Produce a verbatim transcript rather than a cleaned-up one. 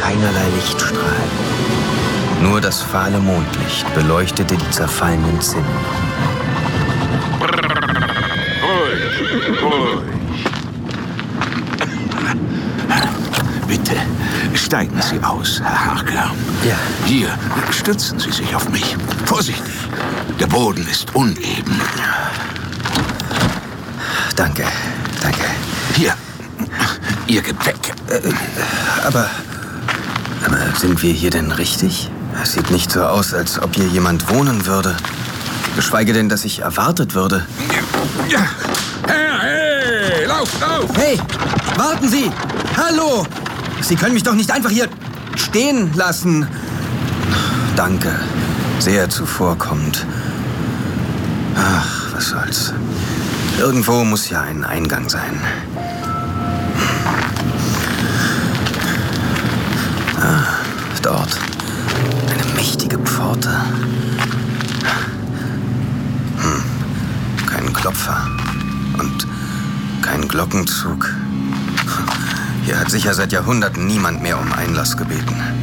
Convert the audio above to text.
keinerlei Lichtstrahl. Nur das fahle Mondlicht beleuchtete die zerfallenen Zinnen. Ruhig, ruhig. Bitte, steigen Sie aus, Herr Harker. Ja. Hier, stützen Sie sich auf mich. Vorsichtig, der Boden ist uneben. Danke, danke. Hier, Ihr Gepäck. Äh, aber, aber sind wir hier denn richtig? Es sieht nicht so aus, als ob hier jemand wohnen würde. Geschweige denn, dass ich erwartet würde. Ja. Herr, hey, lauf, lauf! Hey, warten Sie! Hallo! Sie können mich doch nicht einfach hier stehen lassen. Danke. Sehr zuvorkommend. Ach, was soll's. Irgendwo muss ja ein Eingang sein. Ah, dort. Eine mächtige Pforte. Hm, kein Klopfer. Und kein Glockenzug. Hier hat sicher seit Jahrhunderten niemand mehr um Einlass gebeten.